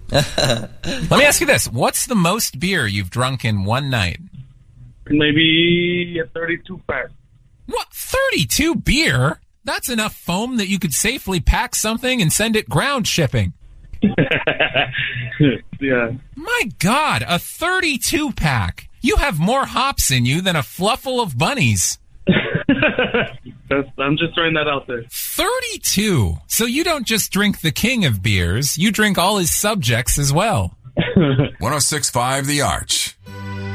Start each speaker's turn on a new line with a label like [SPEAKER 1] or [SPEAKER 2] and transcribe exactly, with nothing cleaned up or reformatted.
[SPEAKER 1] Let me ask you this. What's the most beer you've drunk in one night?
[SPEAKER 2] Maybe a thirty-two pack.
[SPEAKER 1] What? thirty-two beer? That's enough foam that you could safely pack something and send it ground shipping.
[SPEAKER 2] Yeah.
[SPEAKER 1] My God, a thirty-two pack. You have more hops in you than a fluffle of bunnies.
[SPEAKER 2] That's, I'm just throwing that out there.
[SPEAKER 1] thirty-two. So you don't just drink the king of beers, you drink all his subjects as well.
[SPEAKER 3] one oh six point five The Arch.